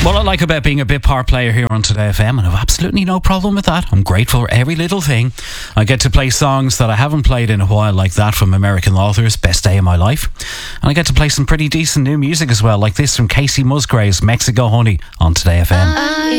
What I like about being a bit part player here on Today FM, and I've absolutely no problem with that. I'm grateful for every little thing. I get to play songs that I haven't played in a while, like that from American Authors, Best Day of My Life. And I get to play some pretty decent new music as well, like this from Casey Musgraves, Mexico Honey, on Today FM.